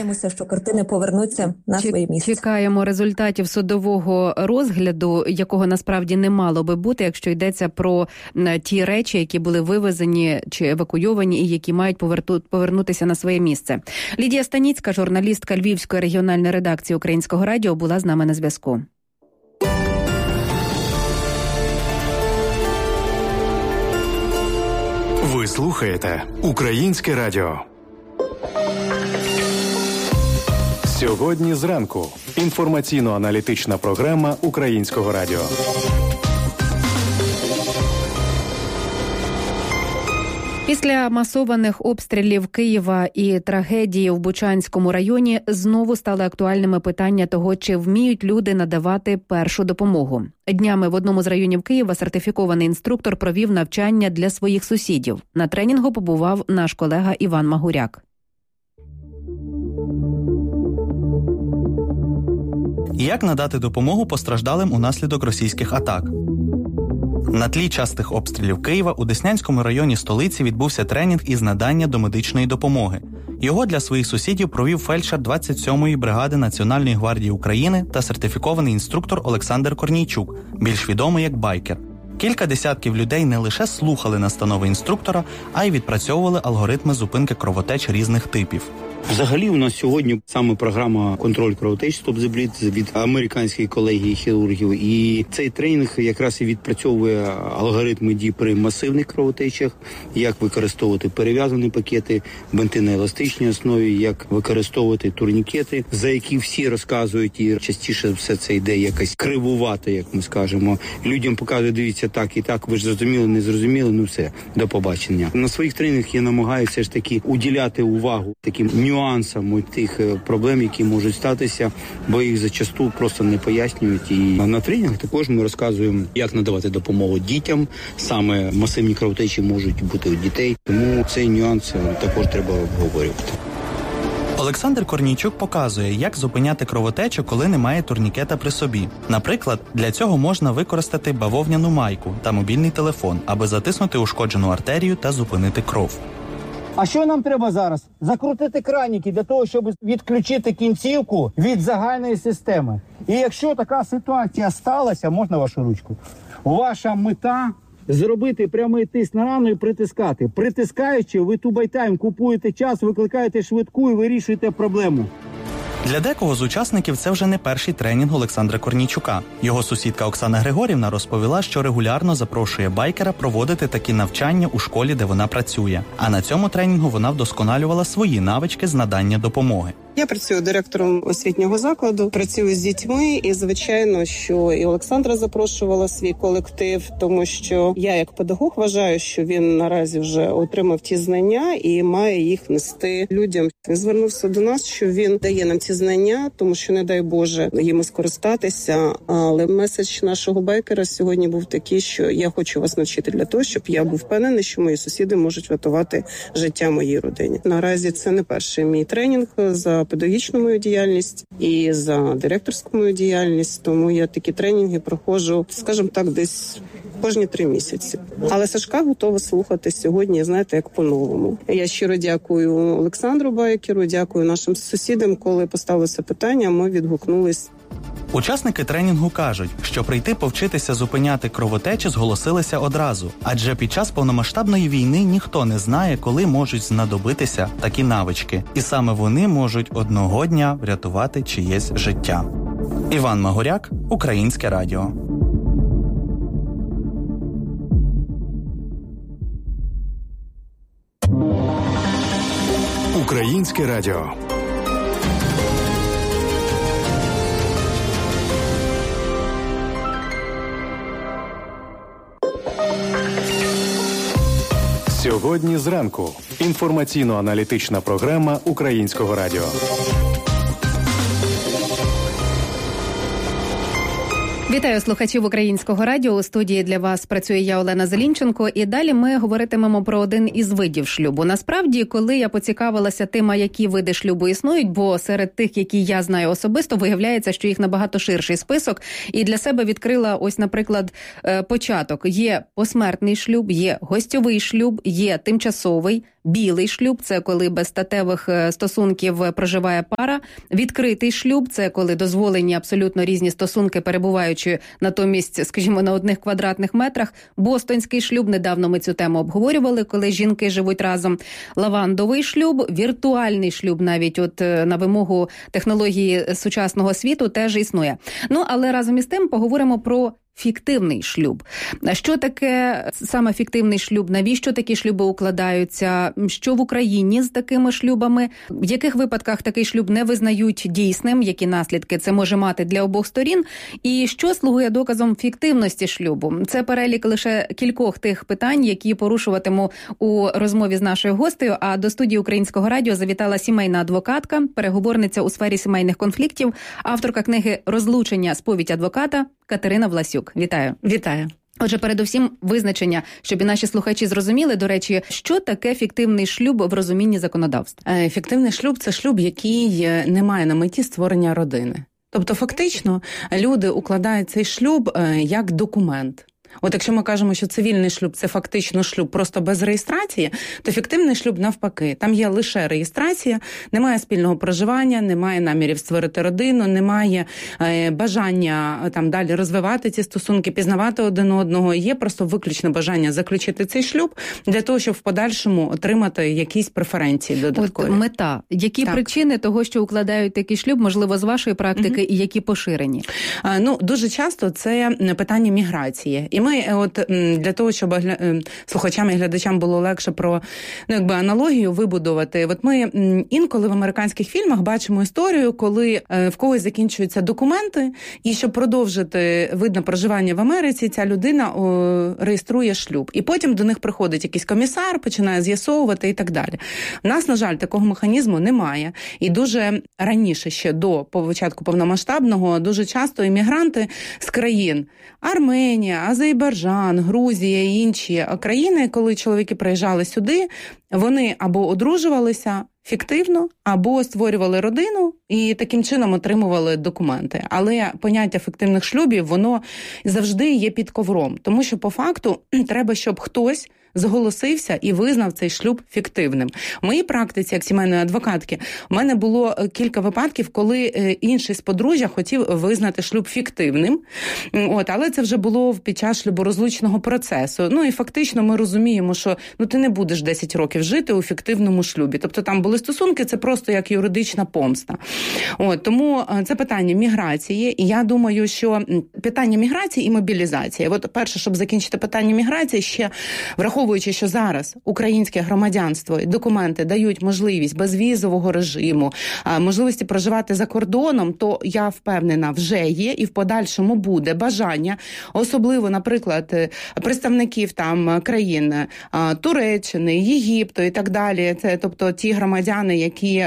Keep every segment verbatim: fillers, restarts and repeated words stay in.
сподіваємося, що картини повернуться на Чи, своє місце. Чекаємо результатів судового розгляду, якого насправді не мало би бути, якщо йдеться про ті речі, які були вивезені чи евакуйовані і які мають поверту, повернутися на своє місце. Лідія Станіцька, журналістка Львівської регіональної редакції Українського радіо, була з нами на зв'язку. Ви слухаєте Українське радіо. Сьогодні зранку. Інформаційно-аналітична програма Українського радіо. Після масованих обстрілів Києва і трагедії в Бучанському районі знову стали актуальними питання того, чи вміють люди надавати першу допомогу. Днями в одному з районів Києва сертифікований інструктор провів навчання для своїх сусідів. На тренінгу побував наш колега Іван Магуряк. Як надати допомогу постраждалим унаслідок російських атак? На тлі частих обстрілів Києва у Деснянському районі столиці відбувся тренінг із надання домедичної допомоги. Його для своїх сусідів провів фельдшер двадцять сьомої бригади Національної гвардії України та сертифікований інструктор Олександр Корнійчук, більш відомий як байкер. Кілька десятків людей не лише слухали настанови інструктора, а й відпрацьовували алгоритми зупинки кровотеч різних типів. Взагалі у нас сьогодні саме програма «Контроль кровотеч Stop the Bleed» від американської колегії хірургів. І цей тренінг якраз і відпрацьовує алгоритми дій при масивних кровотечах, як використовувати перев'язані пакети, бинти на еластичній основі, як використовувати турнікети, за які всі розказують, і частіше все це йде якось кривувато, як ми скажемо. Людям показують, дивіться, так і так, ви ж зрозуміли, не зрозуміли, ну все, до побачення. На своїх тренінгах я намагаюся ж таки уділяти увагу таким нюансам тих проблем, які можуть статися, бо їх зачасту просто не пояснюють. І на тренінгах також ми розказуємо, як надавати допомогу дітям. Саме масивні кровотечі можуть бути у дітей, тому цей нюанс також треба обговорювати. Олександр Корнійчук показує, як зупиняти кровотечу, коли немає турнікета при собі. Наприклад, для цього можна використати бавовняну майку та мобільний телефон, аби затиснути ушкоджену артерію та зупинити кров. А що нам треба зараз? Закрутити краніки для того, щоб відключити кінцівку від загальної системи. І якщо така ситуація сталася, можна вашу ручку? Ваша мета – зробити прямий тиск на рану і притискати. Притискаючи, ви тубайтайм, купуєте час, викликаєте швидку і вирішуєте проблему. Для декого з учасників це вже не перший тренінг Олександра Корнійчука. Його сусідка Оксана Григорівна розповіла, що регулярно запрошує байкера проводити такі навчання у школі, де вона працює. А на цьому тренінгу вона вдосконалювала свої навички з надання допомоги. Я працюю директором освітнього закладу, працюю з дітьми, і, звичайно, що і Олександра запрошувала свій колектив, тому що я як педагог вважаю, що він наразі вже отримав ті знання і має їх нести людям. Він звернувся до нас, що він дає нам ці знання, тому що, не дай Боже, їм скористатися, але меседж нашого байкера сьогодні був такий, що я хочу вас навчити для того, щоб я був впевнений, що мої сусіди можуть врятувати життя моїй родині. Наразі це не перший мій тренінг за педагогічну мою діяльність і за директорську мою діяльність, тому я такі тренінги проходжу, скажімо так, десь кожні три місяці. Але Сашка готова слухати сьогодні, знаєте, як по-новому. Я щиро дякую Олександру Байкеру, дякую нашим сусідам, коли поставилося питання, ми відгукнулись. Учасники тренінгу кажуть, що прийти повчитися зупиняти кровотечі зголосилися одразу, адже під час повномасштабної війни ніхто не знає, коли можуть знадобитися такі навички. І саме вони можуть одного дня врятувати чиєсь життя. Іван Магуряк, Українське радіо. Українське радіо. Сьогодні зранку. Інформаційно-аналітична програма Українського радіо. Вітаю слухачів Українського радіо. У студії для вас працює я, Олена Зелінченко. І далі ми говоритимемо про один із видів шлюбу. Насправді, коли я поцікавилася тим, які види шлюбу існують, бо серед тих, які я знаю особисто, виявляється, що їх набагато ширший список. І для себе відкрила ось, наприклад, початок. Є посмертний шлюб, є гостьовий шлюб, є тимчасовий, Білий шлюб – це коли без статевих стосунків проживає пара. Відкритий шлюб – це коли дозволені абсолютно різні стосунки, перебуваючи натомість, скажімо, на одних квадратних метрах. Бостонський шлюб – недавно ми цю тему обговорювали, коли жінки живуть разом. Лавандовий шлюб, віртуальний шлюб навіть от на вимогу технології сучасного світу теж існує. Ну, але разом із тим поговоримо про фіктивний шлюб. Що таке саме фіктивний шлюб? Навіщо такі шлюби укладаються? Що в Україні з такими шлюбами? В яких випадках такий шлюб не визнають дійсним? Які наслідки це може мати для обох сторін? І що слугує доказом фіктивності шлюбу? Це перелік лише кількох тих питань, які порушуватиму у розмові з нашою гостею. А до студії Українського радіо завітала сімейна адвокатка, переговорниця у сфері сімейних конфліктів, авторка книги «Розлучення. Сповідь адвоката» Катерина Власюк. Вітаю. Вітаю. Отже, передусім визначення, щоб і наші слухачі зрозуміли, до речі, що таке фіктивний шлюб в розумінні законодавства? Фіктивний шлюб – це шлюб, який не має на меті створення родини. Тобто, фактично, люди укладають цей шлюб як документ. От якщо ми кажемо, що цивільний шлюб – це фактично шлюб просто без реєстрації, то фіктивний шлюб навпаки. Там є лише реєстрація, немає спільного проживання, немає намірів створити родину, немає е, бажання там далі розвивати ці стосунки, пізнавати один одного. Є просто виключне бажання заключити цей шлюб для того, щоб в подальшому отримати якісь преференції додаткові. От мета. Які так. причини того, що укладають такий шлюб, можливо, з вашої практики, угу. і які поширені? А, ну, дуже часто це питання міграції. І ми от для того, щоб слухачам і глядачам було легше про, ну, якби аналогію вибудувати. От ми інколи в американських фільмах бачимо історію, коли в когось закінчуються документи, і щоб продовжити вид на проживання в Америці, ця людина о, реєструє шлюб. І потім до них приходить якийсь комісар, починає з'ясовувати і так далі. У нас, на жаль, такого механізму немає. І дуже раніше, ще до початку повномасштабного, дуже часто іммігранти з країн Арменія, Азербайджан, Грузія і інші країни, коли чоловіки приїжджали сюди, вони або одружувалися фіктивно, або створювали родину і таким чином отримували документи. Але поняття фіктивних шлюбів, воно завжди є під ковром. Тому що по факту треба, щоб хтось зголосився і визнав цей шлюб фіктивним. В моїй практиці, як сімейної адвокатки, у мене було кілька випадків, коли інший з подружжя хотів визнати шлюб фіктивним. От, але це вже було під час шлюборозлучного процесу. Ну і фактично ми розуміємо, що ну ти не будеш десять років жити у фіктивному шлюбі. Тобто там були стосунки, це просто як юридична помста. От, тому це питання міграції. І я думаю, що питання міграції і мобілізації. От перше, щоб закінчити питання міграції, ще враховуючи, що зараз українське громадянство і документи дають можливість безвізового режиму, можливості проживати за кордоном, то я впевнена, вже є і в подальшому буде бажання, особливо, наприклад, представників там країн Туреччини, Єгипту і так далі. Це, тобто, ті громадяни, які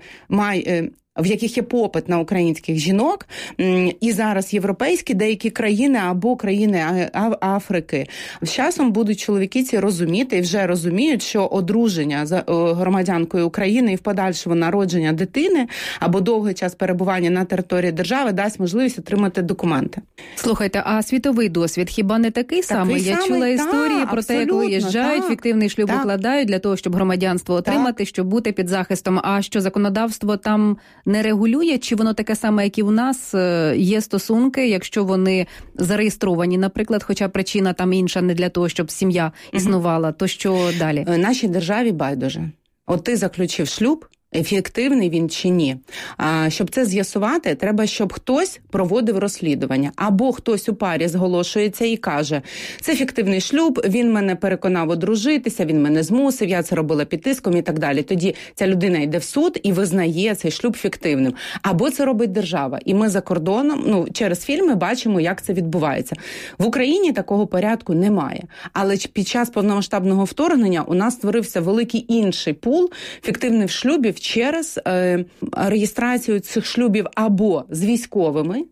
мають в яких є попит на українських жінок, і зараз європейські деякі країни або країни Африки. З часом будуть чоловіки ці розуміти і вже розуміють, що одруження з громадянкою України і в подальшому народження дитини або довгий час перебування на території держави дасть можливість отримати документи. Слухайте, а світовий досвід хіба не такий, такий самий? Я самий, чула історії та, про те, як виїжджають, так, фіктивний шлюб так. укладають для того, щоб громадянство отримати, так. щоб бути під захистом. А що законодавство там не регулює, чи воно таке саме, як і в нас, є стосунки, якщо вони зареєстровані, наприклад, хоча причина там інша не для того, щоб сім'я існувала, то що далі? В нашій державі байдуже. От ти заключив шлюб, ефективний він чи ні. А, щоб це з'ясувати, треба, щоб хтось проводив розслідування. Або хтось у парі зголошується і каже, це фіктивний шлюб, він мене переконав одружитися, він мене змусив, я це робила під тиском і так далі. Тоді ця людина йде в суд і визнає цей шлюб фіктивним. Або це робить держава. І ми за кордоном, ну, через фільми бачимо, як це відбувається. В Україні такого порядку немає. Але під час повномасштабного вторгнення у нас створився великий інший пул фіктивних шлюбів через е, реєстрацію цих шлюбів або з військовими,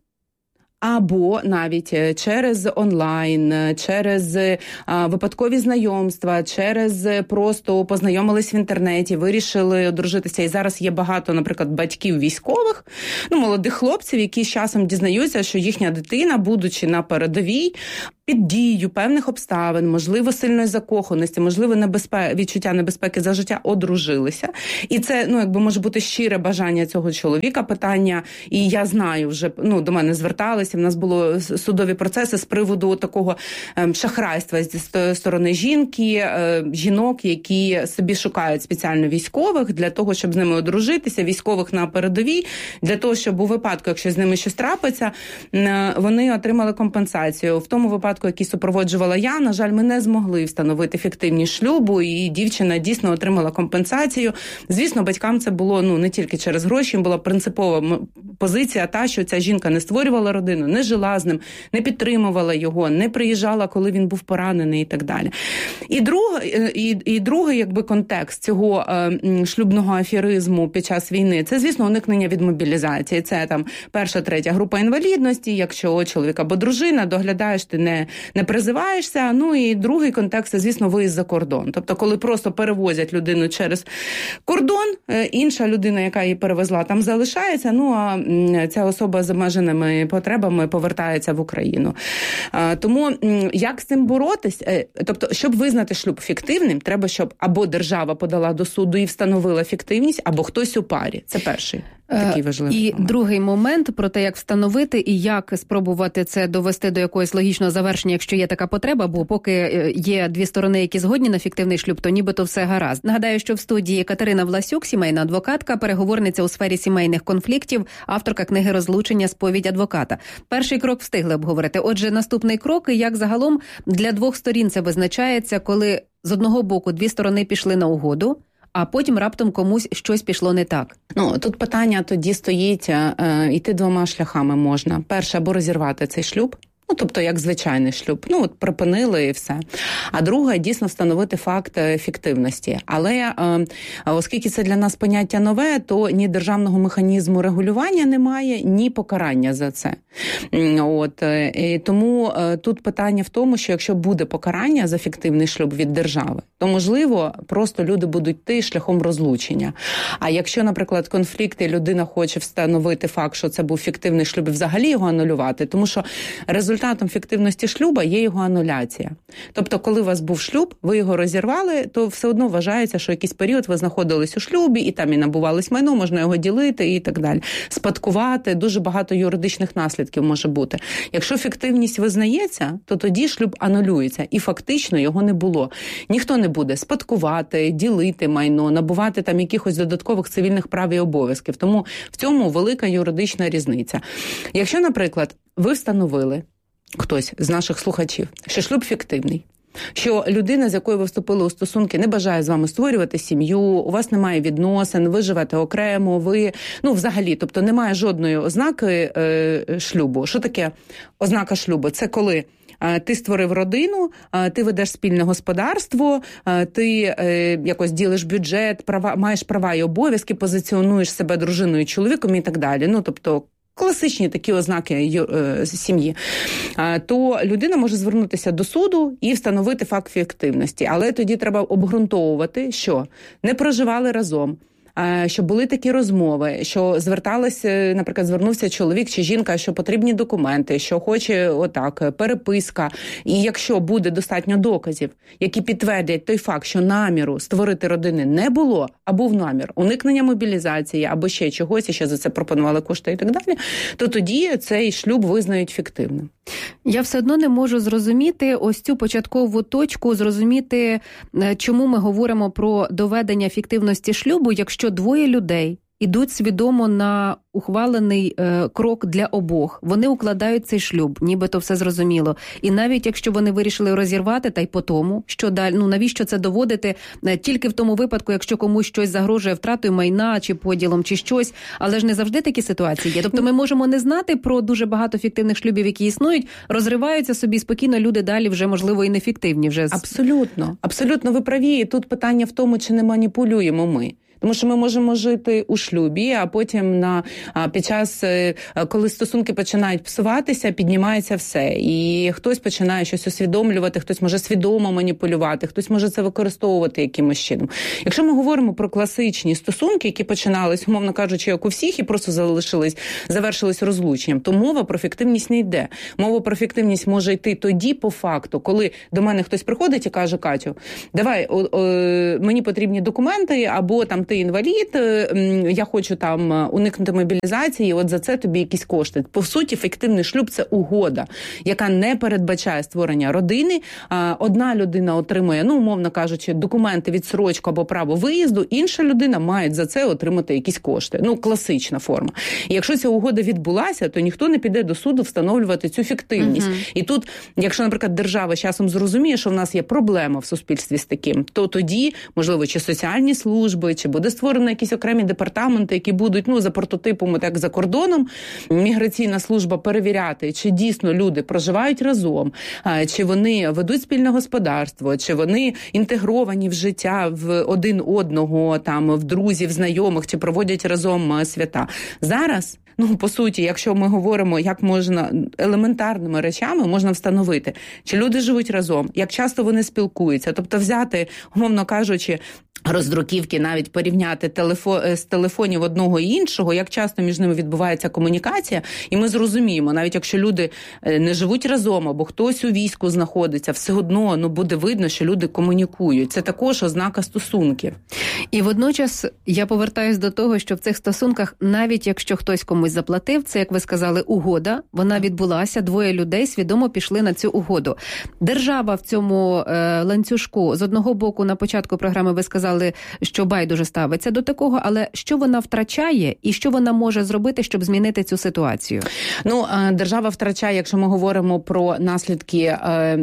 або навіть через онлайн, через а, випадкові знайомства, через просто познайомились в інтернеті, вирішили одружитися. І зараз є багато, наприклад, батьків військових, ну, молодих хлопців, які з часом дізнаються, що їхня дитина, будучи на передовій, під дією певних обставин, можливо, сильної закоханості, можливо, небезпе... відчуття небезпеки за життя одружилися. І це, ну, якби може бути щире бажання цього чоловіка, питання, і я знаю вже, ну, до мене зверталися, в нас було судові процеси з приводу такого ем, шахрайства з сторони жінки, е, жінок, які собі шукають спеціально військових для того, щоб з ними одружитися, військових на передовій, для того, щоб у випадку, якщо з ними щось трапиться, е, вони отримали компенсацію. В тому випадку, який супроводжувала я, на жаль, ми не змогли встановити фіктивність шлюбу, і дівчина дійсно отримала компенсацію. Звісно, батькам це було, ну, не тільки через гроші, їм була принципова позиція та, що ця жінка не створювала родину, не жила з ним, не підтримувала його, не приїжджала, коли він був поранений і так далі. І, друг, і, і другий, якби, контекст цього е, шлюбного аферизму під час війни, це, звісно, уникнення від мобілізації. Це там перша, третя група інвалідності, якщо чоловік або дружина, доглядаєш, ти не, не призиваєшся. Ну і другий контекст, це, звісно, виїзд за кордон. Тобто, коли просто перевозять людину через кордон, е, інша людина, яка її перевезла, там залишається, ну а ця особа з обмеженими потребами повертається в Україну. Е, тому як з цим боротись? Е, тобто, щоб визнати шлюб фіктивним, треба, щоб або держава подала до суду і встановила фіктивність, або хтось у парі. Це перший такий важливий І момент. другий момент про те, як встановити і як спробувати це довести до якогось логічного завершення, якщо є така потреба, бо поки є дві сторони, які згодні на фіктивний шлюб, то нібито все гаразд. Нагадаю, що в студії Катерина Власюк, сімейна адвокатка, переговорниця у сфері сімейних конфліктів, авторка книги «Розлучення. Сповідь адвоката». Перший крок встигли обговорити. Отже, наступний крок, як загалом для двох сторін це визначається, коли з одного боку дві сторони пішли на угоду, а потім раптом комусь щось пішло не так. Ну, тут питання тоді стоїть, е, йти двома шляхами можна. Перше, або розірвати цей шлюб, ну, тобто як звичайний шлюб, ну, от припинили і все. А друге, дійсно встановити факт фіктивності. Але е, оскільки це для нас поняття нове, то ні державного механізму регулювання немає, ні покарання за це. От, і тому е, тут питання в тому, що якщо буде покарання за фіктивний шлюб від держави, то, можливо, просто люди будуть йти шляхом розлучення. А якщо, наприклад, конфлікти, людина хоче встановити факт, що це був фіктивний шлюб, і взагалі його анулювати, тому що результатом фіктивності шлюба є його ануляція. Тобто, коли у вас був шлюб, ви його розірвали, то все одно вважається, що якийсь період ви знаходились у шлюбі, і там і набувались майно, можна його ділити і так далі. Спадкувати, дуже багато юридичних наслідків може бути. Якщо фіктивність визнається, то тоді шлюб анулюється, і фактично його не було. Ніхто не буде спадкувати, ділити майно, набувати там якихось додаткових цивільних прав і обов'язків. Тому в цьому велика юридична різниця. Якщо, наприклад, ви встановили, хтось з наших слухачів, що шлюб фіктивний, що людина, з якою ви вступили у стосунки, не бажає з вами створювати сім'ю, у вас немає відносин, ви живете окремо, ви, ну, взагалі, тобто немає жодної ознаки е, шлюбу. Що таке ознака шлюбу? Це коли ти створив родину, ти ведеш спільне господарство, ти е, якось ділиш бюджет, права, маєш права і обов'язки, позиціонуєш себе дружиною, чоловіком і так далі. Ну, тобто, класичні такі ознаки е, сім'ї, е, то людина може звернутися до суду і встановити факт фіктивності. Але тоді треба обґрунтовувати, що не проживали разом, що були такі розмови, що зверталися, наприклад, звернувся чоловік чи жінка, що потрібні документи, що хоче отак, переписка. І якщо буде достатньо доказів, які підтвердять той факт, що наміру створити родини не було, а був намір уникнення мобілізації або ще чогось, і ще за це пропонували кошти і так далі, то тоді цей шлюб визнають фіктивним. Я все одно не можу зрозуміти ось цю початкову точку, зрозуміти, чому ми говоримо про доведення фіктивності шлюбу, якщо двоє людей ідуть свідомо на ухвалений е, крок для обох. Вони укладають цей шлюб, нібито все зрозуміло. І навіть якщо вони вирішили розірвати, та й по тому, що далі, ну навіщо це доводити? Е, тільки в тому випадку, якщо комусь щось загрожує втратою майна, чи поділом, чи щось. Але ж не завжди такі ситуації є. Тобто ми можемо не знати про дуже багато фіктивних шлюбів, які існують, розриваються собі спокійно, люди далі вже, можливо, і не фіктивні. Вже. Абсолютно. Абсолютно ви праві. І тут питання в тому, чи не маніпулюємо ми. Тому що ми можемо жити у шлюбі, а потім на під час, коли стосунки починають псуватися, піднімається все. І хтось починає щось усвідомлювати, хтось може свідомо маніпулювати, хтось може це використовувати якимось чином. Якщо ми говоримо про класичні стосунки, які починались, умовно кажучи, як у всіх, і просто залишились, завершились розлученням, то мова про фіктивність не йде. Мова про фіктивність може йти тоді, по факту, коли до мене хтось приходить і каже: Катю, давай, о, о, мені потрібні документи, або там ти інвалід, я хочу там уникнути мобілізації, от за це тобі якісь кошти. По суті, фіктивний шлюб – це угода, яка не передбачає створення родини. Одна людина отримує, ну, умовно кажучи, документи, відсрочку або право виїзду, інша людина має за це отримати якісь кошти. Ну, класична форма. І якщо ця угода відбулася, то ніхто не піде до суду встановлювати цю фіктивність. Uh-huh. І тут, якщо, наприклад, держава часом зрозуміє, що в нас є проблема в суспільстві з таким, то тоді, можливо, чи соціальні служби, чи буде створено якісь окремі департаменти, які будуть, ну, за прототипом, так, за кордоном, міграційна служба перевіряти, чи дійсно люди проживають разом, чи вони ведуть спільне господарство, чи вони інтегровані в життя в один одного, там, в друзів, знайомих, чи проводять разом свята. Зараз, ну, по суті, якщо ми говоримо, як можна елементарними речами можна встановити, чи люди живуть разом, як часто вони спілкуються, тобто взяти, умовно кажучи, роздруківки, навіть порівняти телефо... з телефонів одного і іншого, як часто між ними відбувається комунікація, і ми зрозуміємо, навіть якщо люди не живуть разом, або хтось у війську знаходиться, все одно, ну, буде видно, що люди комунікують. Це також ознака стосунків. І водночас я повертаюсь до того, що в цих стосунках, навіть якщо хтось комусь заплатив, це, як ви сказали, угода, вона відбулася, двоє людей свідомо пішли на цю угоду. Держава в цьому е, ланцюжку, з одного боку, на початку програми ви сказали, що байдуже ставиться до такого, але що вона втрачає і що вона може зробити, щоб змінити цю ситуацію? Ну, держава втрачає, якщо ми говоримо про наслідки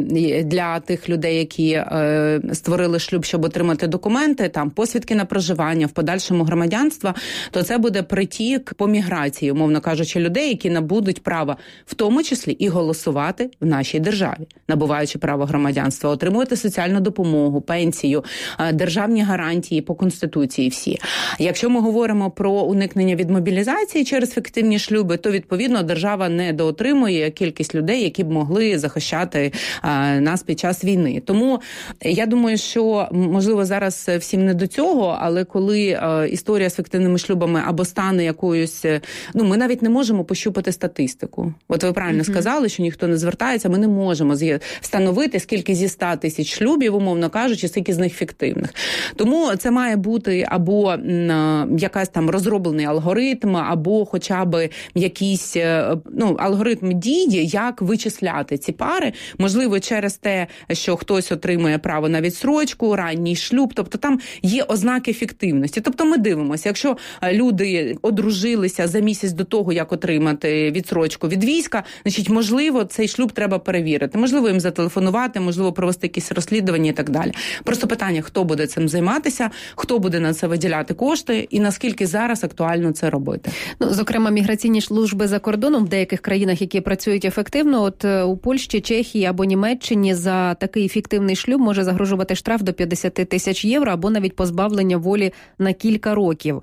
для тих людей, які створили шлюб, щоб отримати документи, там, посвідки на проживання, в подальшому громадянства, то це буде притік по міграції, умовно кажучи, людей, які набудуть права, в тому числі і голосувати в нашій державі, набуваючи право громадянства, отримувати соціальну допомогу, пенсію, державні гарантії по Конституції всі. Якщо ми говоримо про уникнення від мобілізації через фіктивні шлюби, то, відповідно, держава не доотримує кількість людей, які б могли захищати а, нас під час війни. Тому я думаю, що, можливо, зараз всім не до цього, але коли а, історія з фіктивними шлюбами або стане якоюсь, ну, ми навіть не можемо пощупати статистику. От ви правильно mm-hmm. сказали, що ніхто не звертається, ми не можемо встановити, скільки зі ста тисяч шлюбів, умовно кажучи, скільки з них фіктивних. Тому це має бути або м, якась там розроблений алгоритм, або хоча б якийсь, ну, алгоритм дії, як вичисляти ці пари. Можливо, через те, що хтось отримує право на відсрочку, ранній шлюб, тобто там є ознаки фіктивності. Тобто ми дивимося, якщо люди одружилися за місяць до того, як отримати відсрочку від війська, значить, можливо, цей шлюб треба перевірити. Можливо, їм зателефонувати, можливо, провести якісь розслідування і так далі. Просто питання, хто буде цим займатися, хто буде на це виділяти кошти і наскільки зараз актуально це робити. Ну, зокрема, міграційні служби за кордоном в деяких країнах, які працюють ефективно, от у Польщі, Чехії або Німеччині за такий фіктивний шлюб може загрожувати штраф до п'ятдесят тисяч євро або навіть позбавлення волі на кілька років.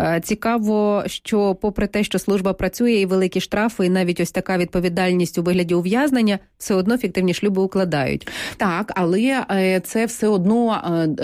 Цікаво, що попри те, що служба працює і великі штрафи, і навіть ось така відповідальність у вигляді ув'язнення, все одно фіктивні шлюби укладають. Так, але це все одно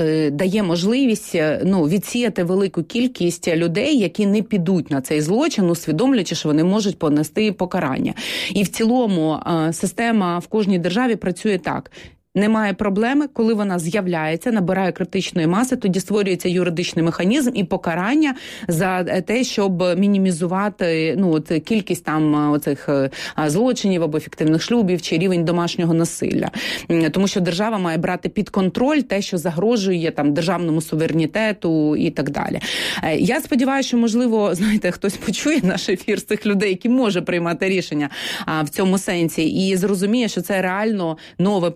дає можливість, ну, відсіяти велику кількість людей, які не підуть на цей злочин, усвідомлюючи, що вони можуть понести покарання. І в цілому система в кожній державі працює так. Немає проблеми, коли вона з'являється, набирає критичної маси, тоді створюється юридичний механізм і покарання за те, щоб мінімізувати, ну, от, кількість там оцих злочинів або фіктивних шлюбів чи рівень домашнього насилля. Тому що держава має брати під контроль те, що загрожує там державному суверенітету і так далі. Я сподіваюся, що, можливо, знаєте, хтось почує наш ефір з цих людей, які може приймати рішення в цьому сенсі і зрозуміє, що це реально нове поле,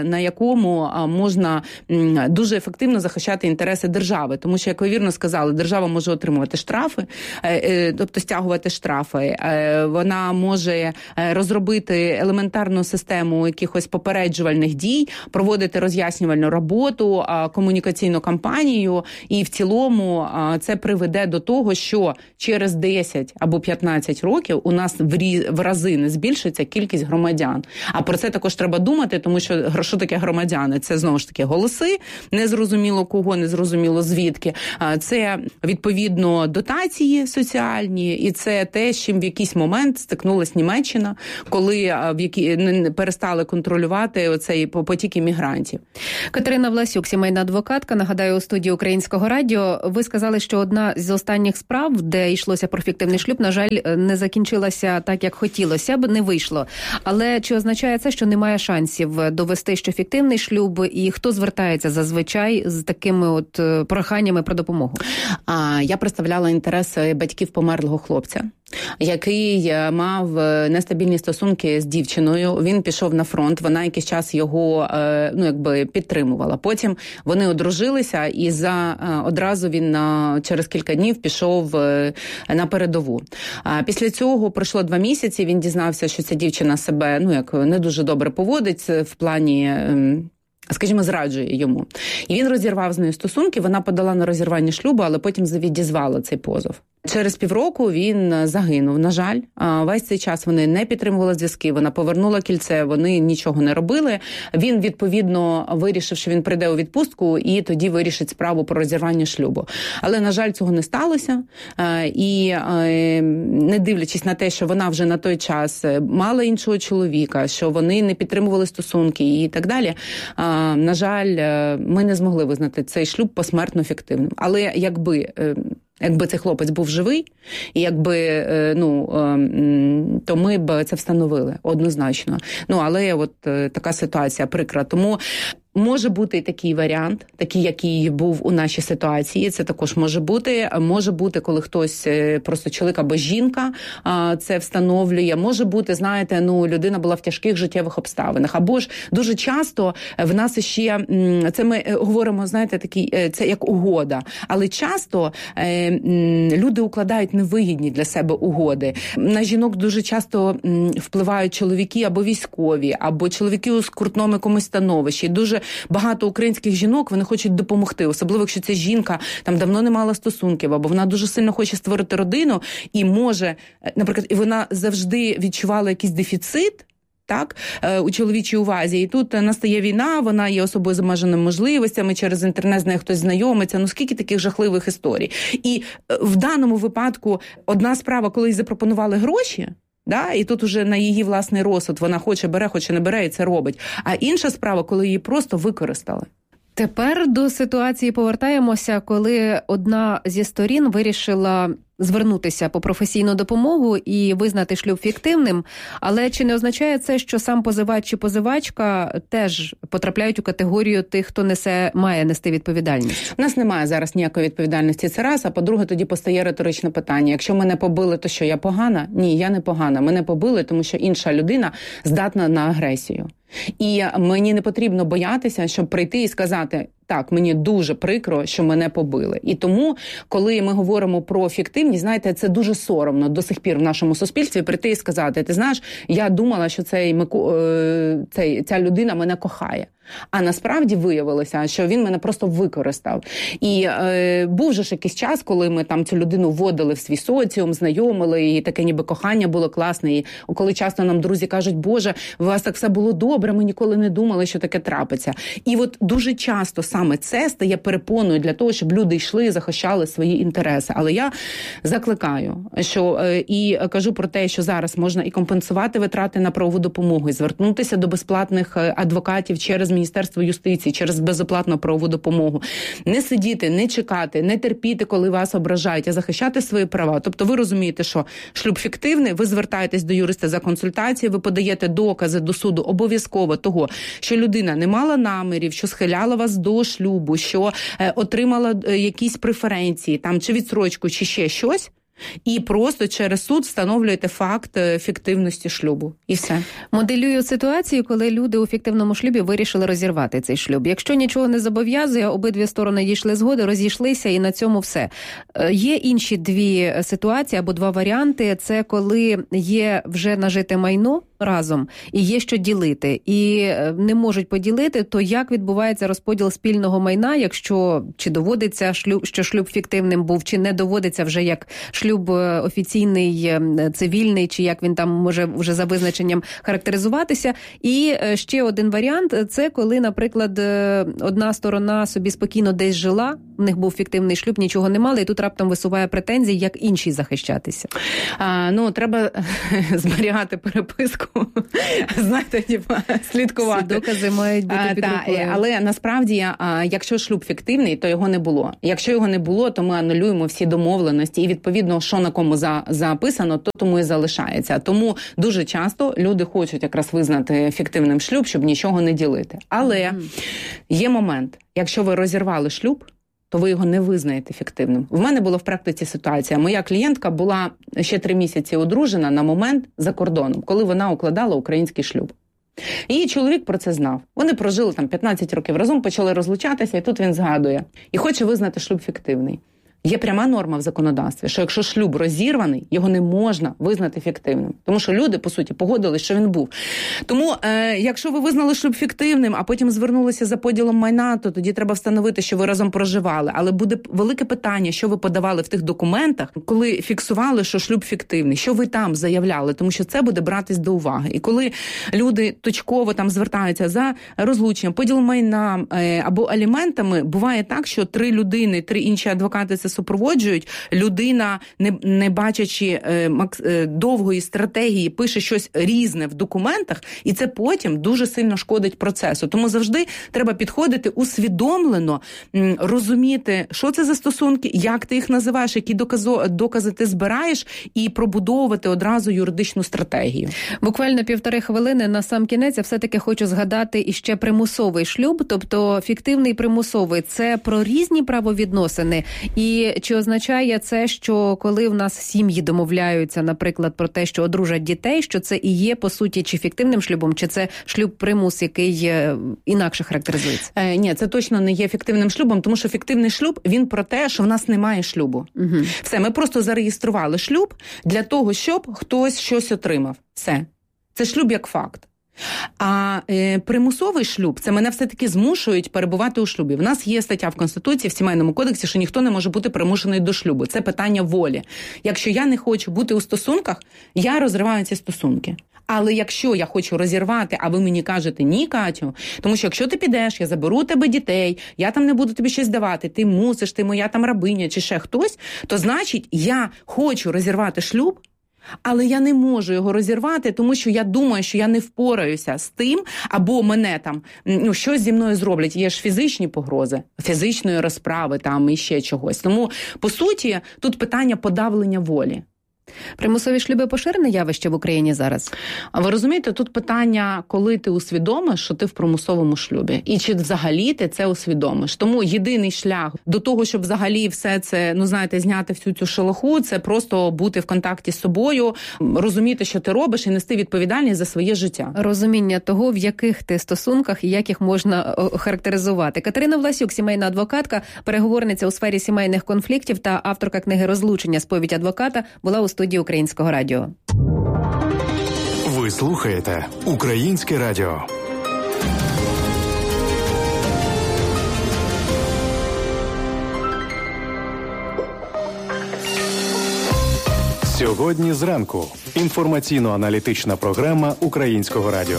поле, на якому можна дуже ефективно захищати інтереси держави. Тому що, як ви вірно сказали, держава може отримувати штрафи, тобто стягувати штрафи. Вона може розробити елементарну систему якихось попереджувальних дій, проводити роз'яснювальну роботу, комунікаційну кампанію, і в цілому це приведе до того, що через десять або п'ятнадцять років у нас в рази не збільшиться кількість громадян. А про це також треба думати, тому що що таке громадяни? Це, знову ж таки, голоси, незрозуміло кого, незрозуміло звідки. Це, відповідно, дотації соціальні, і це те, з чим в якийсь момент стикнулась Німеччина, коли в які перестали контролювати оцей потік іммігрантів. Катерина Власюк, сімейна адвокатка, нагадаю, у студії Українського радіо. Ви сказали, що одна з останніх справ, де йшлося про фіктивний шлюб, на жаль, не закінчилася так, як хотілося б, не вийшло. Але чи означає це, що немає шансів довести, що фіктивний шлюб, і хто звертається зазвичай з такими от проханнями про допомогу? А, я представляла інтереси батьків померлого хлопця, який мав нестабільні стосунки з дівчиною. Він пішов на фронт, вона якийсь час його, ну, якби підтримувала. Потім вони одружилися, і за одразу він через кілька днів пішов на передову. Після цього пройшло два місяці, він дізнався, що ця дівчина себе, ну, як не дуже добре поводить в плані, скажімо, зраджує йому. І він розірвав з нею стосунки, вона подала на розірвання шлюбу, але потім відізвала цей позов. Через півроку він загинув, на жаль. Весь цей час вони не підтримували зв'язки, вона повернула кільце, вони нічого не робили. Він, відповідно, вирішив, що він прийде у відпустку і тоді вирішить справу про розірвання шлюбу. Але, на жаль, цього не сталося. І не дивлячись на те, що вона вже на той час мала іншого чоловіка, що вони не підтримували стосунки і так далі, на жаль, ми не змогли визнати цей шлюб посмертно фіктивним. Але якби... Якби цей хлопець був живий, і якби, ну, то ми б це встановили однозначно. Ну, але от така ситуація прикра. Тому може бути і такий варіант, такий, який був у нашій ситуації. Це також може бути. Може бути, коли хтось, просто чоловік або жінка це встановлює. Може бути, знаєте, ну, людина була в тяжких життєвих обставинах. Або ж дуже часто в нас ще, це ми говоримо, знаєте, такий, це як угода. Але часто люди укладають невигідні для себе угоди. На жінок дуже часто впливають чоловіки або військові, або чоловіки у скрутному якомусь становищі. Дуже багато українських жінок, вони хочуть допомогти, особливо, якщо ця жінка там давно не мала стосунків, або вона дуже сильно хоче створити родину і може, наприклад, і вона завжди відчувала якийсь дефіцит, так, у чоловічій увазі. І тут настає війна, вона є особою з обмеженими можливостями, через інтернет з нею хтось знайомиться. Ну, скільки таких жахливих історій. І в даному випадку одна справа, коли їй запропонували гроші, да, і тут уже на її власний розсуд вона хоче бере, хоче не бере, і це робить. А інша справа, коли її просто використали. Тепер до ситуації повертаємося, коли одна зі сторін вирішила звернутися по професійну допомогу і визнати шлюб фіктивним, але чи не означає це, що сам позивач чи позивачка теж потрапляють у категорію тих, хто несе, має нести відповідальність? У нас немає зараз ніякої відповідальності, це раз, а по-друге, тоді постає риторичне питання. Якщо мене побили, то що, я погана? Ні, я не погана. Мене побили, тому що інша людина здатна на агресію. І мені не потрібно боятися, щоб прийти і сказати: так, мені дуже прикро, що мене побили. І тому, коли ми говоримо про фіктивність, знаєте, це дуже соромно до сих пір в нашому суспільстві прийти і сказати: ти знаєш, я думала, що цей, цей, ця людина мене кохає. А насправді виявилося, що він мене просто використав. І е, був же ж якийсь час, коли ми там цю людину вводили в свій соціум, знайомили, і таке ніби кохання було класне. І коли часто нам друзі кажуть: Боже, у вас так все було добре, ми ніколи не думали, що таке трапиться. І от дуже часто саме це стає перепоною для того, щоб люди йшли і захищали свої інтереси. Але я закликаю, що е, і кажу про те, що зараз можна і компенсувати витрати на правову допомогу, і звернутися до безплатних адвокатів через Міністерство юстиції, через безоплатну правову допомогу. Не сидіти, не чекати, не терпіти, коли вас ображають, а захищати свої права. Тобто ви розумієте, що шлюб фіктивний, ви звертаєтесь до юриста за консультацією, ви подаєте докази до суду обов'язково того, що людина не мала намірів, що схиляла вас до шлюбу, що е, отримала е, якісь преференції, там, чи відстрочку, чи ще щось. і просто через суд встановлюєте факт фіктивності шлюбу. І все. Моделюю ситуацію, коли люди у фіктивному шлюбі вирішили розірвати цей шлюб. Якщо нічого не зобов'язує, обидві сторони дійшли згоди, розійшлися і на цьому все. Є інші дві ситуації або два варіанти. Це коли є вже нажите майно разом і є що ділити. І не можуть поділити, то як відбувається розподіл спільного майна, якщо чи доводиться, шлюб, що шлюб фіктивним був, чи не доводиться вже як шлюб офіційний, цивільний, чи як він там може вже за визначенням характеризуватися. І ще один варіант – це коли, наприклад, одна сторона собі спокійно десь жила, в них був фіктивний шлюб, нічого не мали, і тут раптом висуває претензії, як іншій захищатися. А, ну, треба зберігати переписку, знаєте, типа, слідкувати. Всі докази мають бути під рукою. Та, але насправді, якщо шлюб фіктивний, то його не було. Якщо його не було, то ми анулюємо всі домовленості, і відповідно, що на кому за, записано, то тому і залишається. Тому дуже часто люди хочуть якраз визнати фіктивним шлюб, щоб нічого не ділити. Але mm-hmm. є момент, якщо ви розірвали шлюб, то ви його не визнаєте фіктивним. В мене була в практиці ситуація. Моя клієнтка була ще три місяці одружена на момент за кордоном, коли вона укладала український шлюб. Її чоловік про це знав. Вони прожили там п'ятнадцять років разом, почали розлучатися, і тут він згадує. І хоче визнати шлюб фіктивний. Є пряма норма в законодавстві, що якщо шлюб розірваний, його не можна визнати фіктивним. Тому що люди, по суті, погодились, що він був. Тому, е, якщо ви визнали шлюб фіктивним, а потім звернулися за поділом майна, то тоді треба встановити, що ви разом проживали. Але буде велике питання, що ви подавали в тих документах, коли фіксували, що шлюб фіктивний, що ви там заявляли, тому що це буде братись до уваги. І коли люди точково там звертаються за розлученням, поділом майна е, або аліментами, буває так, що три людини, три інші адвокати це супроводжують, людина, не, не бачачи е, макс, е, довгої стратегії, пише щось різне в документах, і це потім дуже сильно шкодить процесу. Тому завжди треба підходити усвідомлено, м, розуміти, що це за стосунки, як ти їх називаєш, які доказо, докази ти збираєш, і пробудовувати одразу юридичну стратегію. Буквально півтори хвилини на сам кінець я все-таки хочу згадати іще примусовий шлюб, тобто фіктивний примусовий. Це про різні правовідносини, і чи означає це, що коли в нас сім'ї домовляються, наприклад, про те, що одружать дітей, що це і є, по суті, чи фіктивним шлюбом, чи це шлюб-примус, який інакше характеризується? Е, ні, це точно не є фіктивним шлюбом, тому що фіктивний шлюб, він про те, що в нас немає шлюбу. Угу. Все, ми просто зареєстрували шлюб для того, щоб хтось щось отримав. Все. Це шлюб як факт. А е, примусовий шлюб, це мене все-таки змушують перебувати у шлюбі. В нас є стаття в Конституції, в Сімейному кодексі, що ніхто не може бути примушений до шлюбу. Це питання волі. Якщо я не хочу бути у стосунках, я розриваю ці стосунки. Але якщо я хочу розірвати, а ви мені кажете, ні, Катю, тому що якщо ти підеш, я заберу у тебе дітей, я там не буду тобі щось давати, ти мусиш, ти моя там рабиня чи ще хтось, то значить я хочу розірвати шлюб, але я не можу його розірвати, тому що я думаю, що я не впораюся з тим, або мене там, ну, щось зі мною зроблять. Є ж фізичні погрози, фізичної розправи там і ще чогось. Тому, по суті, тут питання подавлення волі. Примусові шлюби поширене явище в Україні зараз? А ви розумієте, тут питання, коли ти усвідомиш, що ти в примусовому шлюбі. І чи взагалі ти це усвідомиш. Тому єдиний шлях до того, щоб взагалі все це, ну знаєте, зняти всю цю шелуху, це просто бути в контакті з собою, розуміти, що ти робиш, і нести відповідальність за своє життя. Розуміння того, в яких ти стосунках і як їх можна характеризувати. Катерина Власюк, сімейна адвокатка, переговорниця у сфері сімейних конфліктів та авторка книги «Розлучення. Сповідь адвоката», була у студії Українського радіо. Ви слухаєте Українське радіо. Сьогодні зранку. Інформаційно-аналітична програма Українського радіо.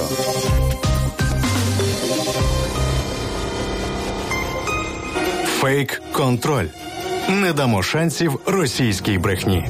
Фейк-контроль. Не дамо шансів російській брехні.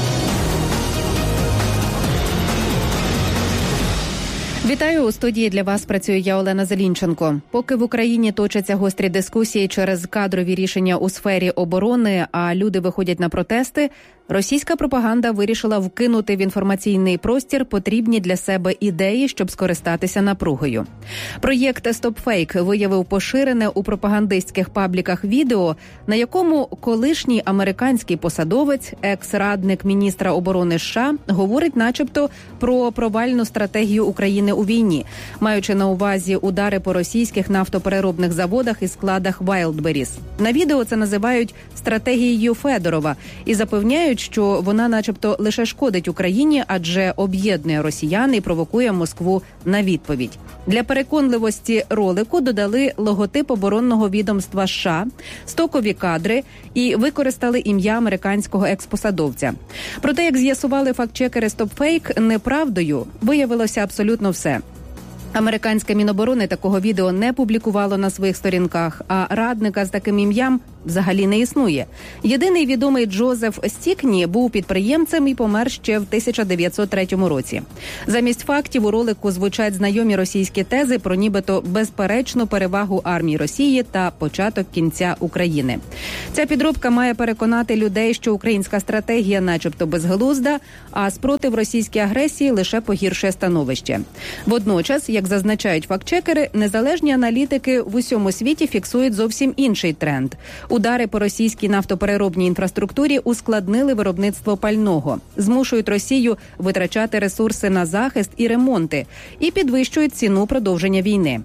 Вітаю, у студії для вас працює я, Олена Зелінченко. Поки в Україні точаться гострі дискусії через кадрові рішення у сфері оборони, а люди виходять на протести, Російська пропаганда вирішила вкинути в інформаційний простір потрібні для себе ідеї, щоб скористатися напругою. Проєкт StopFake виявив поширене у пропагандистських пабліках відео, на якому колишній американський посадовець, екс-радник міністра оборони США, говорить начебто про провальну стратегію України у війні, маючи на увазі удари по російських нафтопереробних заводах і складах Wildberries. На відео це називають стратегією Федорова і запевняють, що вона начебто лише шкодить Україні, адже об'єднує росіян і провокує Москву на відповідь. Для переконливості ролику додали логотип оборонного відомства США, стокові кадри і використали ім'я американського експосадовця. Проте, як з'ясували фактчекери StopFake, неправдою виявилося абсолютно все. Американське Міноборони такого відео не публікувало на своїх сторінках, а радника з таким ім'ям взагалі не існує. Єдиний відомий Джозеф Стікні був підприємцем і помер ще в тисяча дев'ятсот третьому році. Замість фактів у ролику звучать знайомі російські тези про нібито безперечну перевагу армії Росії та початок кінця України. Ця підробка має переконати людей, що українська стратегія начебто безглузда, а спротив російській агресії лише погіршує становище. Водночас, як зазначають фактчекери, незалежні аналітики в усьому світі фіксують зовсім інший тренд. Удари по російській нафтопереробній інфраструктурі ускладнили виробництво пального, змушують Росію витрачати ресурси на захист і ремонти і підвищують ціну продовження війни.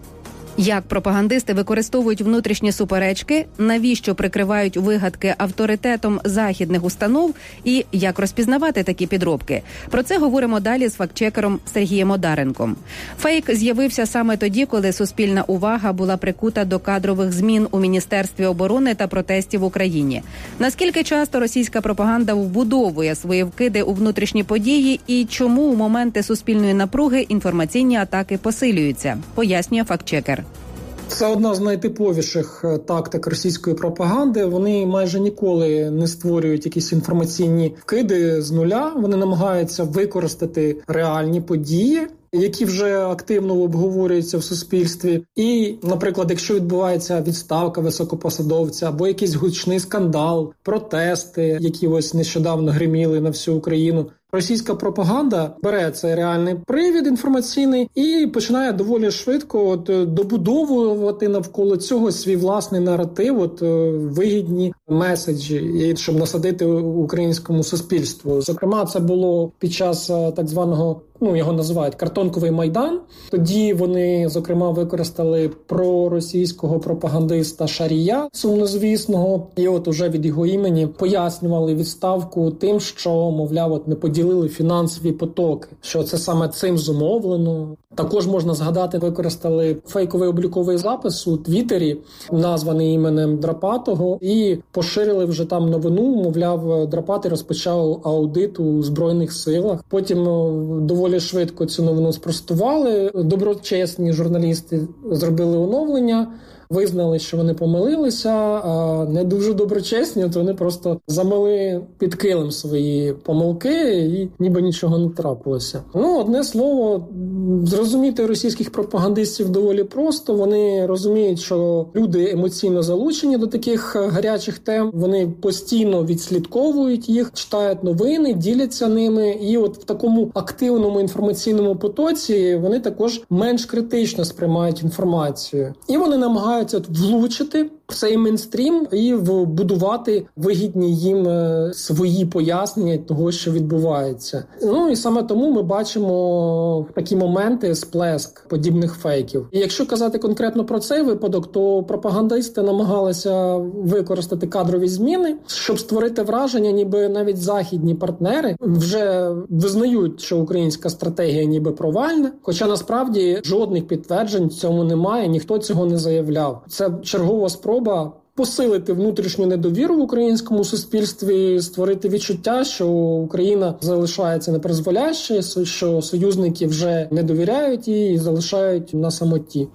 Як пропагандисти використовують внутрішні суперечки, навіщо прикривають вигадки авторитетом західних установ і як розпізнавати такі підробки? Про це говоримо далі з фактчекером Сергієм Одаренком. Фейк з'явився саме тоді, коли суспільна увага була прикута до кадрових змін у Міністерстві оборони та протестів в Україні. Наскільки часто російська пропаганда вбудовує свої вкиди у внутрішні події і чому у моменти суспільної напруги інформаційні атаки посилюються? Пояснює фактчекер. Це одна з найтиповіших тактик російської пропаганди. Вони майже ніколи не створюють якісь інформаційні вкиди з нуля. Вони намагаються використати реальні події, які вже активно обговорюються в суспільстві. І, наприклад, якщо відбувається відставка високопосадовця або якийсь гучний скандал, протести, які ось нещодавно гриміли на всю Україну, російська пропаганда бере цей реальний привід інформаційний і починає доволі швидко от, добудовувати навколо цього свій власний наратив, от, вигідні меседжі, щоб насадити українському суспільству. Зокрема, це було під час так званого, ну, його називають картонковий Майдан. Тоді вони, зокрема, використали проросійського пропагандиста Шарія, сумнозвісного, і от уже від його імені пояснювали відставку тим, що, мовляв, от не поділили фінансові потоки, що це саме цим зумовлено. Також можна згадати, використали фейковий обліковий запис у Твіттері, названий іменем Драпатого, і поширили вже там новину, мовляв, Драпатий розпочав аудит у Збройних силах. Потім доволі швидко цю новину спростували. Доброчесні журналісти зробили оновлення, визнали, що вони помилилися, а не дуже доброчесні, то вони просто замили під килим свої помилки і ніби нічого не трапилося. Ну, одне слово, зрозуміти російських пропагандистів доволі просто. Вони розуміють, що люди емоційно залучені до таких гарячих тем, вони постійно відслідковують їх, читають новини, діляться ними, і от в такому активному інформаційному потоці вони також менш критично сприймають інформацію. І вони намагаються влучити в цей мейнстрім і вбудувати вигідні їм свої пояснення того, що відбувається. Ну і саме тому ми бачимо в такі моменти сплеск подібних фейків. І якщо казати конкретно про цей випадок, то пропагандисти намагалися використати кадрові зміни, щоб створити враження, ніби навіть західні партнери вже визнають, що українська стратегія ніби провальна, хоча насправді жодних підтверджень цьому немає, ніхто цього не заявляв. Це чергова спроба посилити внутрішню недовіру в українському суспільстві, створити відчуття, що Україна залишається непризволяще, що союзники вже не довіряють їй і залишають на самоті.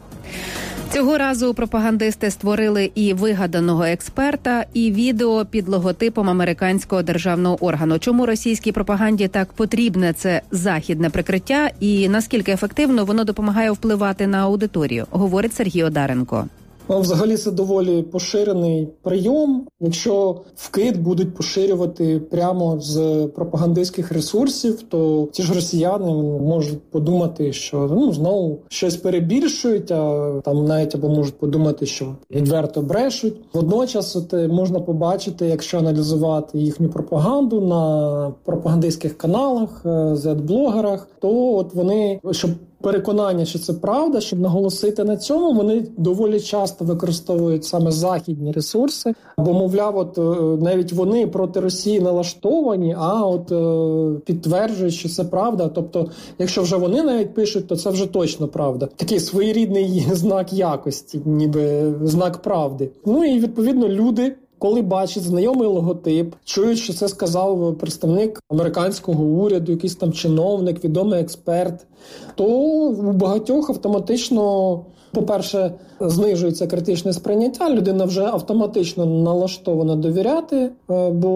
Цього разу пропагандисти створили і вигаданого експерта, і відео під логотипом американського державного органу. Чому російській пропаганді так потрібне це західне прикриття і наскільки ефективно воно допомагає впливати на аудиторію, говорить Сергій Одаренко. Ну, взагалі це доволі поширений прийом. Якщо вкид будуть поширювати прямо з пропагандистських ресурсів, то ті ж росіяни можуть подумати, що ну знову щось перебільшують, а там навіть або можуть подумати, що відверто брешуть. Водночас от можна побачити, якщо аналізувати їхню пропаганду на пропагандистських каналах, зет-блогерах, то от вони, щоб переконання, що це правда, щоб наголосити на цьому, вони доволі часто використовують саме західні ресурси, бо, мовляв, от навіть вони проти Росії налаштовані, а от підтверджують, що це правда. Тобто, якщо вже вони навіть пишуть, то це вже точно правда. Такий своєрідний знак якості, ніби знак правди. Ну і, відповідно, люди, коли бачать знайомий логотип, чують, що це сказав представник американського уряду, якийсь там чиновник, відомий експерт, то у багатьох автоматично, по-перше, знижується критичне сприйняття, людина вже автоматично налаштована довіряти, бо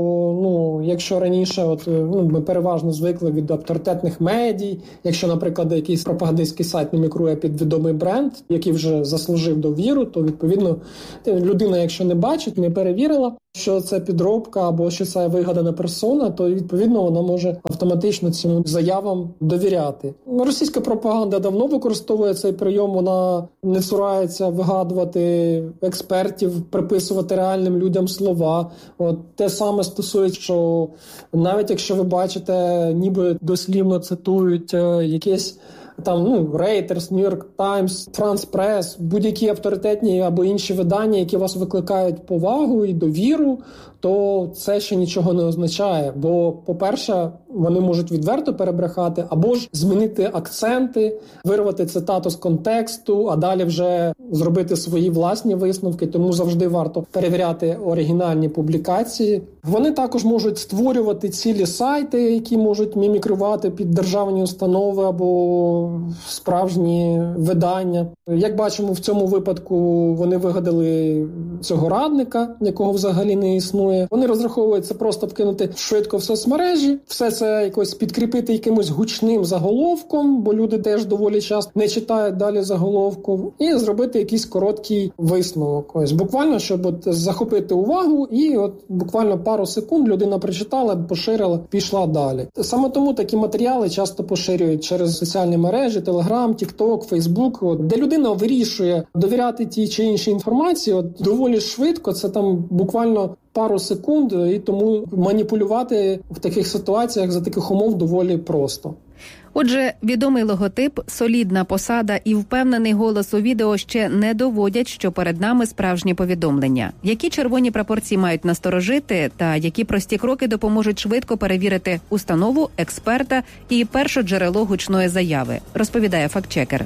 ну, якщо раніше от, ну, ми переважно звикли від авторитетних медій, якщо, наприклад, якийсь пропагандистський сайт мімікрує під відомий бренд, який вже заслужив довіру, то, відповідно, людина, якщо не бачить, не перевірила, що це підробка або що це вигадана персона, то, відповідно, вона може автоматично цим заявам довіряти. Російська пропаганда давно використовує цей прийом, вона не цурається вигадувати експертів, приписувати реальним людям слова. От те саме стосується, що навіть якщо ви бачите, ніби дослівно цитують якесь там, ну, Reuters, New York Times, France Press, будь-які авторитетні або інші видання, які вас викликають повагу і довіру, то це ще нічого не означає. Бо, по-перше, вони можуть відверто перебрехати, або ж змінити акценти, вирвати цитату з контексту, а далі вже зробити свої власні висновки, тому завжди варто перевіряти оригінальні публікації. Вони також можуть створювати цілі сайти, які можуть мімікрувати під державні установи або справжні видання. Як бачимо, в цьому випадку вони вигадали цього радника, якого взагалі не існує. Вони розраховують це просто вкинути швидко в соцмережі, все це якось підкріпити якимось гучним заголовком, бо люди теж доволі часто не читають далі заголовку, і зробити якийсь короткий висновок. Ось буквально, щоб от захопити увагу, і от буквально пару секунд людина прочитала, поширила, пішла далі. Саме тому такі матеріали часто поширюють через соціальні мережі, Телеграм, Тікток, Фейсбук, от, де людина вирішує довіряти тій чи іншій інформації, от доволі швидко, це там буквально пару секунд, і тому маніпулювати в таких ситуаціях за таких умов доволі просто. Отже, відомий логотип, солідна посада і впевнений голос у відео ще не доводять, що перед нами справжні повідомлення. Які червоні прапорці мають насторожити та які прості кроки допоможуть швидко перевірити установу, експерта і перше джерело гучної заяви, розповідає фактчекер.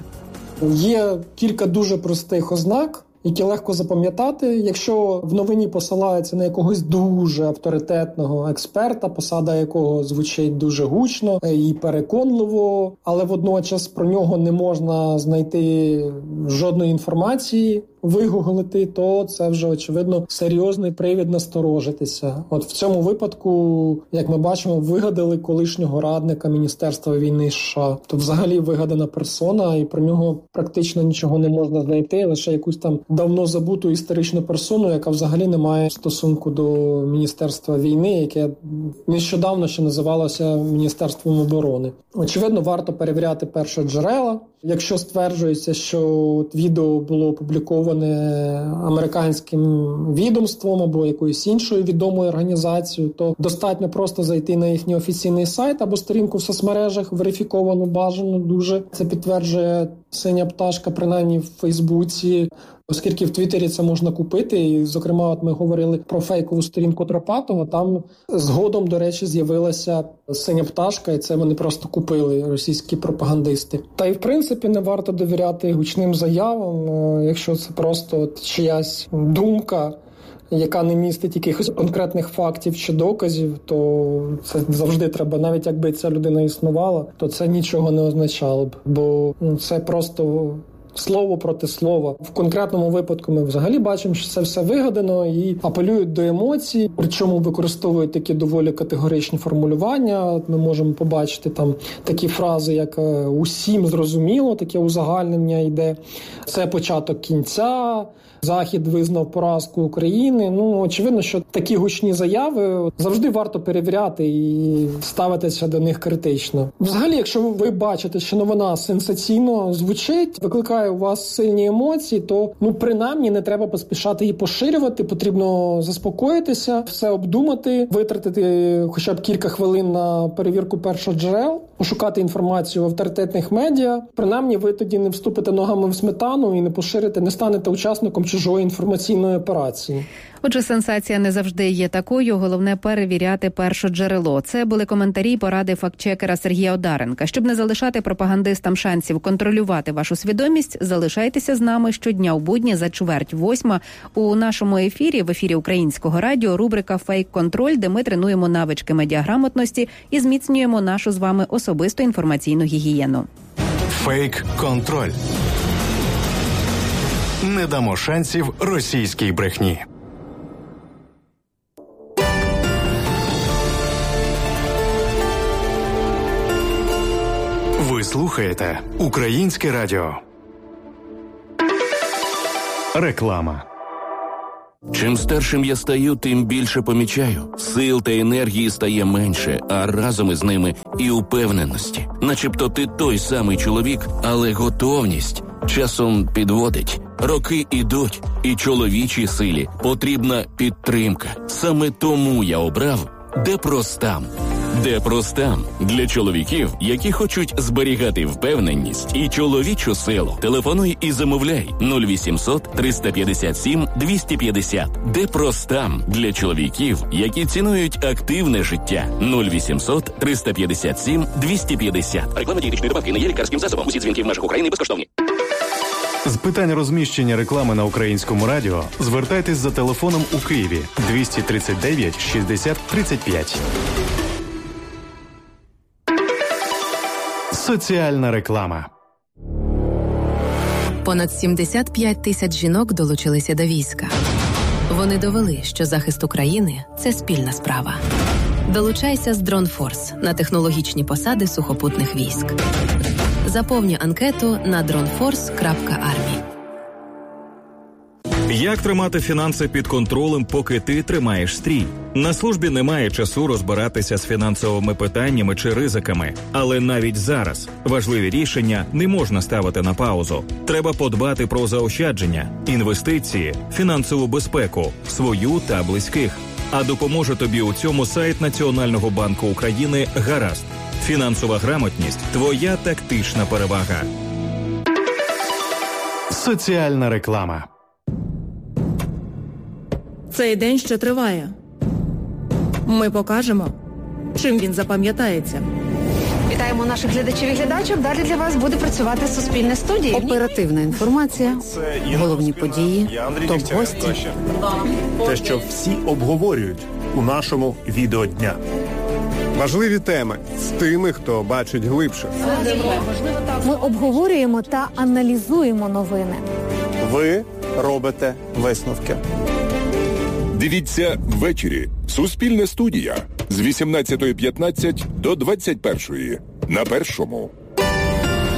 Є кілька дуже простих ознак, які легко запам'ятати. Якщо в новині посилається на якогось дуже авторитетного експерта, посада якого звучить дуже гучно і переконливо, але водночас про нього не можна знайти жодної інформації, вигуглити, то це вже, очевидно, серйозний привід насторожитися. От в цьому випадку, як ми бачимо, вигадали колишнього радника Міністерства війни США. То взагалі вигадана персона, і про нього практично нічого не можна знайти, лише якусь там давно забуту історичну персону, яка взагалі не має стосунку до Міністерства війни, яке нещодавно ще називалося Міністерством оборони. Очевидно, варто перевіряти перші джерела. Якщо стверджується, що відео було опубліковане американським відомством або якоюсь іншою відомою організацією, то достатньо просто зайти на їхній офіційний сайт або сторінку в соцмережах, верифіковану, бажану дуже. Це підтверджує Синя пташка, принаймні в Фейсбуці, оскільки в Твіттері це можна купити. І, зокрема, от ми говорили про фейкову сторінку Тропатова, там згодом, до речі, з'явилася Синя пташка, і це вони просто купили, російські пропагандисти. Та й, в принципі, не варто довіряти гучним заявам, якщо це просто от чиясь думка, яка не містить якихось конкретних фактів чи доказів, то це завжди треба, навіть якби ця людина існувала, то це нічого не означало б, бо ну, це просто слово проти слова. В конкретному випадку ми взагалі бачимо, що це все вигадано і апелюють до емоцій, причому використовують такі доволі категоричні формулювання. Ми можемо побачити там такі фрази, як «усім зрозуміло», таке узагальнення йде, «це початок кінця», «Захід визнав поразку України». Ну, очевидно, що такі гучні заяви завжди варто перевіряти і ставитися до них критично. Взагалі, якщо ви бачите, що новина сенсаційно звучить, викликає у вас сильні емоції, то, ну, принаймні, не треба поспішати її поширювати, потрібно заспокоїтися, все обдумати, витратити хоча б кілька хвилин на перевірку першоджерел, пошукати інформацію в авторитетних медіа. Принаймні, ви тоді не вступите ногами в сметану і не поширите, не станете учасником чужої інформаційної операції. Отже, сенсація не завжди є такою. Головне – перевіряти першоджерело. Це були коментарі і поради фактчекера Сергія Одаренка. Щоб не залишати пропагандистам шансів контролювати вашу свідомість, залишайтеся з нами щодня у будні за чверть восьма. У нашому ефірі, в ефірі Українського радіо, рубрика «Фейк-контроль», де ми тренуємо навички медіаграмотності і зміцнюємо нашу з вами особисту інформаційну гігієну. Фейк-контроль. Не дамо шансів російській брехні. Ви слухаєте Українське радіо. Реклама. Чим старшим я стаю, тим більше помічаю. Сил та енергії стає менше, а разом із ними і упевненості. Начебто ти той самий чоловік, але готовність часом підводить. Роки ідуть, і чоловічій силі потрібна підтримка. Саме тому я обрав Депростам. Депростам для чоловіків, які хочуть зберігати впевненість і чоловічу силу. Телефонуй і замовляй нуль вісімсот триста п'ятдесят сім двісті п'ятдесят. Депростам для чоловіків, які цінують активне життя. нуль вісімсот триста п'ятдесят сім двісті п'ятдесят. Реклама дієтичної добавки не є лікарським засобом. Усі дзвінки в межах України безкоштовні. З питань розміщення реклами на Українському радіо звертайтесь за телефоном у Києві двісті тридцять дев'ять шістдесят тридцять п'ять. Соціальна реклама. Понад сімдесят п'ять тисяч жінок долучилися до війська. Вони довели, що захист України – це спільна справа. Долучайся з Дронфорс на технологічні посади сухопутних військ. Заповнюй анкету на дронфорс крапка армі. Як тримати фінанси під контролем, поки ти тримаєш стрій? На службі немає часу розбиратися з фінансовими питаннями чи ризиками. Але навіть зараз важливі рішення не можна ставити на паузу. Треба подбати про заощадження, інвестиції, фінансову безпеку, свою та близьких. А допоможе тобі у цьому сайт Національного банку України «Гаразд». Фінансова грамотність – твоя тактична перевага. Соціальна реклама. Цей день ще триває. Ми покажемо, чим він запам'ятається. Вітаємо наших глядачів і глядачок. Далі для вас буде працювати Суспільне студія. Оперативна інформація, головні події, топ-гості. Те, що всі обговорюють у нашому відеодня. Важливі теми з тими, хто бачить глибше. Ми обговорюємо та аналізуємо новини. Ви робите висновки. Дивіться ввечері. Суспільне студія з вісімнадцятої п'ятнадцять до двадцять першої на Першому.